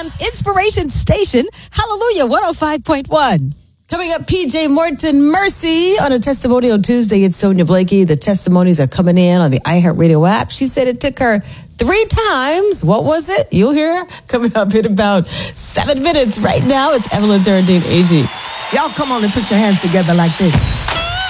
FM's inspiration station, Hallelujah 105.1. Coming up, PJ Morton, Mercy. On a Testimonial Tuesday, it's Sonia Blakey. The testimonies are coming in on the iHeartRadio app. She said it took her 3 times. What was it? You'll hear coming up in about 7 minutes. Right now, it's Evelyn Durandine, AG. Y'all come on and put your hands together like this.